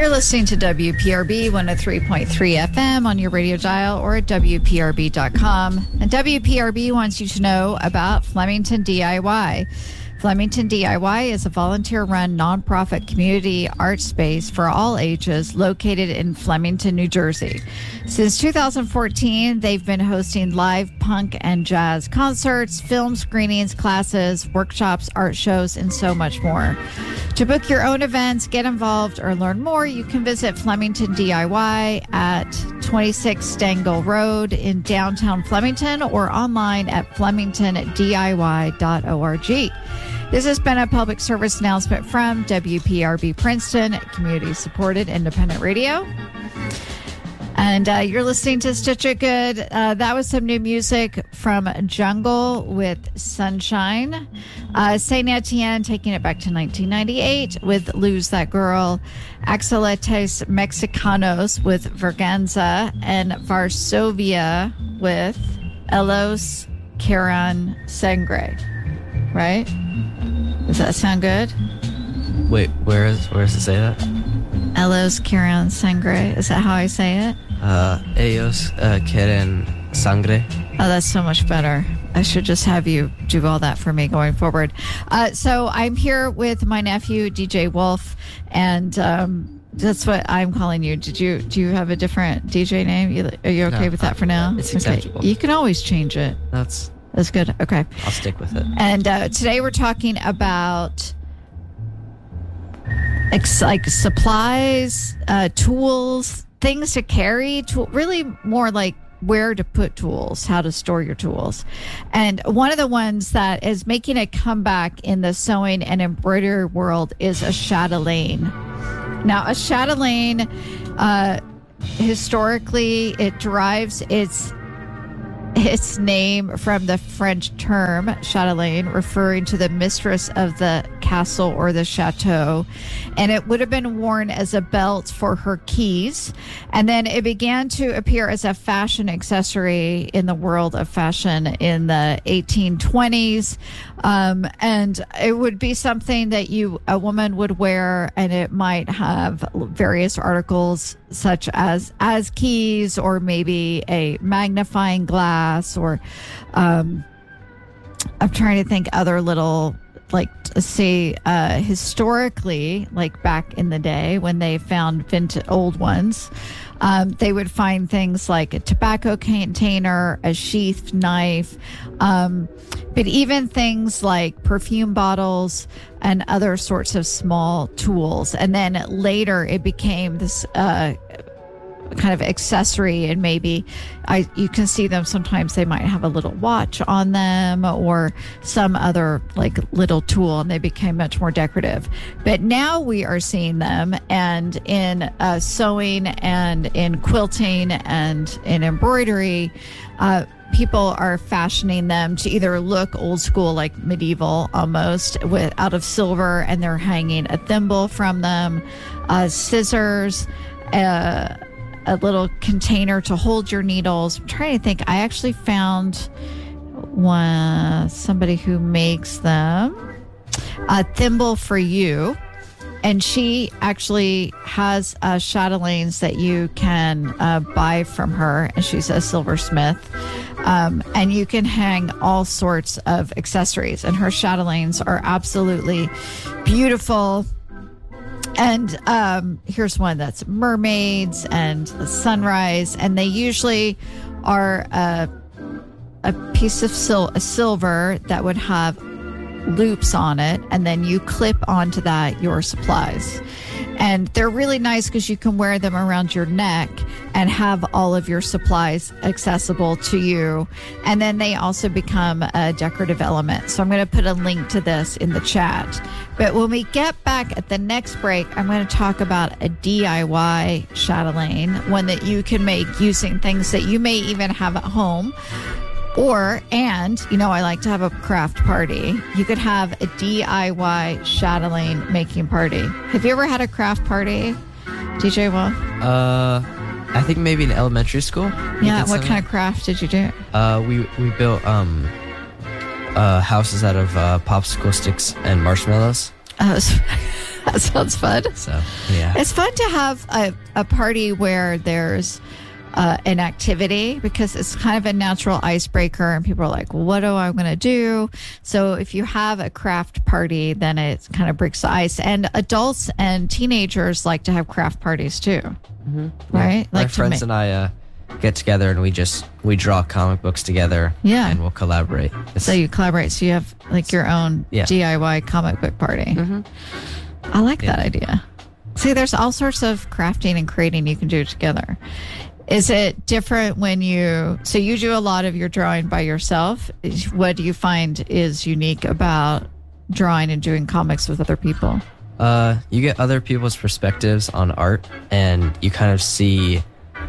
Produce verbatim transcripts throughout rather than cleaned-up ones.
You're listening to W P R B one oh three point three F M on your radio dial or at W P R B dot com. And W P R B wants you to know about Flemington D I Y. Flemington D I Y is a volunteer-run nonprofit community art space for all ages located in Flemington, New Jersey. Since two thousand fourteen, they've been hosting live punk and jazz concerts, film screenings, classes, workshops, art shows, and so much more. To book your own events, get involved, or learn more, you can visit Flemington D I Y at twenty-six Stengel Road in downtown Flemington or online at flemington D I Y dot org. This has been a public service announcement from W P R B Princeton, community-supported independent radio. And uh, you're listening to Stitch It Good. Uh, that was some new music from Jungle with Sunshine. Uh, Saint Etienne taking it back to nineteen ninety-eight with Lose That Girl. Axeletes Mexicanos with Verganza. And Varsovia with Elos Caran Sangre. Right? Does that sound good? Wait, where is where does it say that? Elos Caran Sangre. Is that how I say it? Uh, ellos uh, quieren sangre. Oh, that's so much better. I should just have you do all that for me going forward. Uh, so I'm here with my nephew, D J Wolf, and um, that's what I'm calling you. Did you do you have a different D J name? You, are you okay No, with that for now? it's Okay. acceptable. You can always change it. That's That's good. Okay. I'll stick with it. And uh, today we're talking about ex- like supplies, uh, tools, things to carry, to really more like where to put tools, how to store your tools. And one of the ones that is making a comeback in the sewing and embroidery world is a chatelaine. Now, a chatelaine, uh, historically, it derives its its name from the French term chatelaine, referring to the mistress of the castle or the chateau. And it would have been worn as a belt for her keys. And then it began to appear as a fashion accessory in the world of fashion in the eighteen twenties. Um, and it would be something that you, a woman would wear, and it might have various articles such as, as keys, or maybe a magnifying glass, or, um, I'm trying to think other little, like, say, uh, historically, like back in the day when they found vintage old ones, um, they would find things like a tobacco container, a sheath knife, um, but even things like perfume bottles and other sorts of small tools. And then later it became this, uh, kind of accessory, and maybe I you can see them sometimes. They might have a little watch on them or some other like little tool, and they became much more decorative. But now we are seeing them, and in uh, sewing and in quilting and in embroidery, uh, people are fashioning them to either look old school, like medieval almost, with out of silver, and they're hanging a thimble from them, uh, scissors, uh, a little container to hold your needles. I'm trying to think. I actually found one, somebody who makes them, a thimble for you. And she actually has uh, chatelaines that you can uh, buy from her. And she's a silversmith. Um, and you can hang all sorts of accessories. And her chatelaines are absolutely beautiful. And um, here's one that's mermaids and sunrise, and they usually are a, a piece of sil- a silver that would have loops on it, and then you clip onto that your supplies. And they're really nice because you can wear them around your neck and have all of your supplies accessible to you. And then they also become a decorative element. So I'm going to put a link to this in the chat. But when we get back at the next break, I'm going to talk about a D I Y chatelaine, one that you can make using things that you may even have at home. Or, and, you know, I like to have a craft party. You could have a D I Y chatelaine making party. Have you ever had a craft party, D J Wolf? Uh, I think maybe in elementary school. Yeah, what kind of craft did you do? Uh, we we built um, uh, houses out of uh, popsicle sticks and marshmallows. Uh, That sounds fun. So, yeah. It's fun to have a, a party where there's uh, an activity because it's kind of a natural icebreaker and people are like, well, what do I going to do? So if you have a craft party, then it kind of breaks the ice. And adults and teenagers like to have craft parties too, Mm-hmm. right? Yeah. My Like to friends ma- and I uh, get together and we just, we draw comic books together. Yeah. And we'll collaborate. It's, So you collaborate. So you have like your own Yeah. D I Y comic book party. Mm-hmm. I like Yeah. that idea. See, there's all sorts of crafting and creating you can do together. Is it different when you, so you do a lot of your drawing by yourself? What do you find is unique about drawing and doing comics with other people? Uh, you get other people's perspectives on art, and you kind of see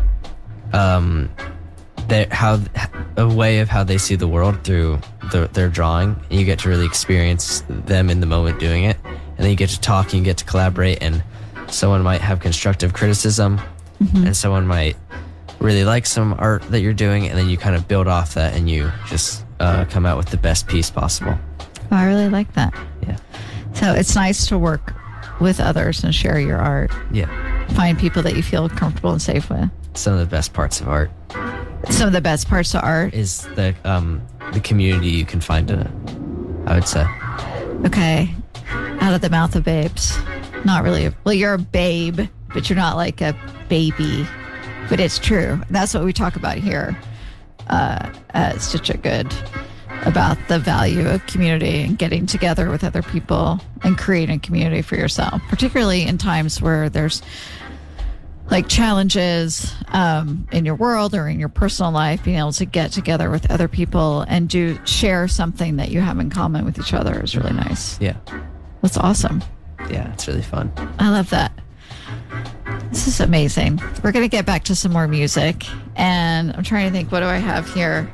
um, their, how a way of how they see the world through the, their drawing. And you get to really experience them in the moment doing it, and then you get to talk and you get to collaborate. And someone might have constructive criticism, Mm-hmm. and someone might really like some art that you're doing, and then you kind of build off that, and you just uh, come out with the best piece possible. Oh, I really like that. Yeah, So it's nice to work with others and share your art. yeah. Find people that you feel comfortable and safe with. Some of the best parts of art Some of the best parts of art. is the um the community you can find in it, I would say. Okay. Out of the mouth of babes. Not really. A, well, you're a babe, but you're not like a baby. But it's true. That's what we talk about here uh, at Stitch It Good, about the value of community and getting together with other people and creating community for yourself, particularly in times where there's like challenges um, in your world or in your personal life. Being able to get together with other people and do share something that you have in common with each other is really nice. Yeah, That's awesome. yeah, it's really fun. I love that. This is amazing. We're going to get back to some more music. And I'm trying to think, what do I have here?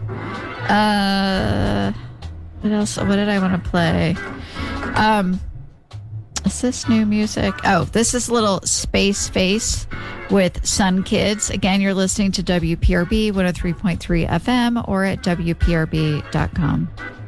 Uh, what else? What did I want to play? Um, is this new music? Oh, this is little Space Face with Sun Kids. Again, you're listening to W P R B one oh three point three F M or at W P R B dot com.